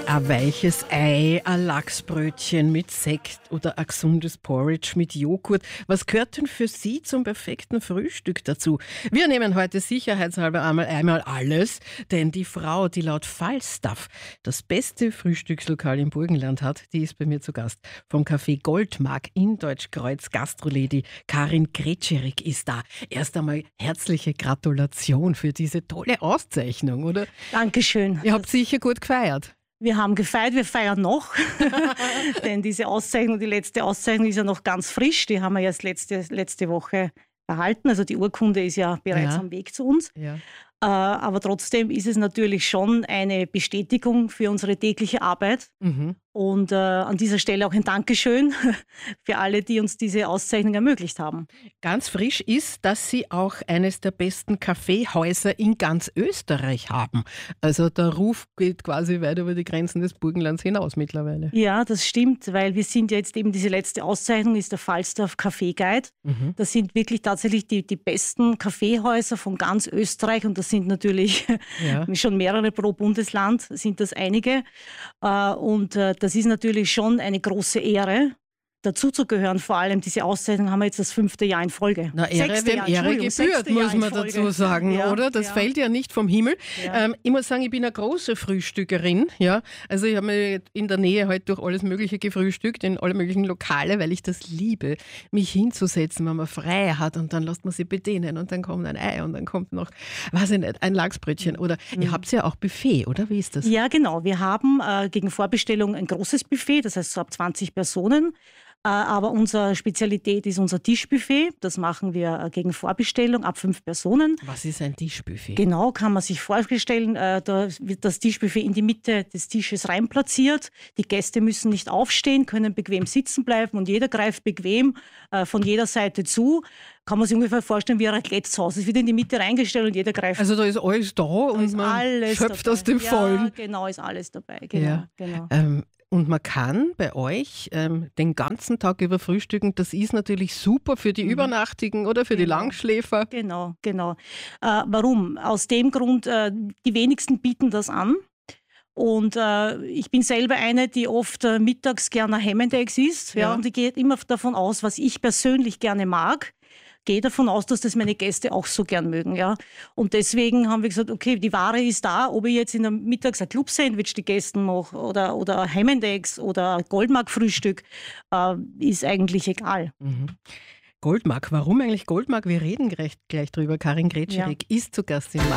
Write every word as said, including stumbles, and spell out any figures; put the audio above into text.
Ein weiches Ei, ein Lachsbrötchen mit Sekt oder ein gesundes Porridge mit Joghurt. Was gehört denn für Sie zum perfekten Frühstück dazu? Wir nehmen heute sicherheitshalber einmal, einmal alles, denn die Frau, die laut Falstaff das beste Frühstückslokal im Burgenland hat, die ist bei mir zu Gast. Vom Café Goldmark in Deutschkreuz, Gastrolady Karin Gretscherig ist da. Erst einmal herzliche Gratulation für diese tolle Auszeichnung, oder? Dankeschön. Ihr habt sicher gut gefeiert. Wir haben gefeiert, wir feiern noch, denn diese Auszeichnung, die letzte Auszeichnung ist ja noch ganz frisch, die haben wir erst letzte, letzte Woche erhalten, also die Urkunde ist ja bereits Ja. am Weg zu uns. Ja. Äh, aber trotzdem ist es natürlich schon eine Bestätigung für unsere tägliche Arbeit Mhm. und äh, an dieser Stelle auch ein Dankeschön für alle, die uns diese Auszeichnung ermöglicht haben. Ganz frisch ist, dass Sie auch eines der besten Kaffeehäuser in ganz Österreich haben. Also der Ruf geht quasi weit über die Grenzen des Burgenlands hinaus mittlerweile. Ja, das stimmt, weil wir sind ja jetzt eben, diese letzte Auszeichnung ist der Falstaff Café Guide. Mhm. Das sind wirklich tatsächlich die, die besten Kaffeehäuser von ganz Österreich und das sind natürlich Ja. schon mehrere pro Bundesland, sind das einige. Äh, Und äh, das ist natürlich schon eine große Ehre, dazuzugehören. Vor allem diese Auszeichnung haben wir jetzt das fünfte Jahr in Folge. Na, Ehre, Sechste wem Jahr, Ehre Entschuldigung, gebührt, sechste Jahr muss in man Folge. dazu sagen, Ja, oder? Das ja. fällt ja nicht vom Himmel. Ja. Ähm, ich muss sagen, ich bin eine große Frühstückerin. Ja? Also ich habe mir in der Nähe halt durch alles Mögliche gefrühstückt, in alle möglichen Lokale, weil ich das liebe, mich hinzusetzen, wenn man frei hat und dann lässt man sich bedienen und dann kommt ein Ei und dann kommt noch, weiß ich nicht, ein Lachsbrötchen. Oder ihr habt ja auch Buffet, oder? Wie ist das? Ja, genau. Wir haben äh, gegen Vorbestellung ein großes Buffet, das heißt so ab zwanzig Personen. Äh, aber unsere Spezialität ist unser Tischbuffet. Das machen wir äh, gegen Vorbestellung ab fünf Personen. Was ist ein Tischbuffet? Genau, kann man sich vorstellen, äh, da wird das Tischbuffet in die Mitte des Tisches rein platziert. Die Gäste müssen nicht aufstehen, können bequem sitzen bleiben und jeder greift bequem äh, von jeder Seite zu. Kann man sich ungefähr vorstellen wie ein Raclette zu Hause. Es wird in die Mitte reingestellt und jeder greift. Also da ist alles da und ist man alles schöpft dabei. aus dem Ja, Vollen. genau, ist alles dabei. Genau, Ja. genau. Ähm, und man kann bei euch ähm, den ganzen Tag über frühstücken. Das ist natürlich super für die Übernachtigen oder für die Genau. Langschläfer. Genau, genau. Äh, warum? Aus dem Grund, äh, die wenigsten bieten das an. Und äh, ich bin selber eine, die oft äh, mittags gerne Ham and Eggs isst. Ja, Ja. und ich gehe immer davon aus, was ich persönlich gerne mag. Gehe davon aus, dass das meine Gäste auch so gern mögen. Ja. Und deswegen haben wir gesagt, okay, die Ware ist da, ob ich jetzt in der Mittags ein Club-Sandwich die Gästen mache oder, oder Ham and Eggs oder Goldmark-Frühstück, äh, ist eigentlich egal. Mhm. Goldmark, warum eigentlich Goldmark? Wir reden gleich, gleich drüber. Karin Gretscherig ist zu Gast im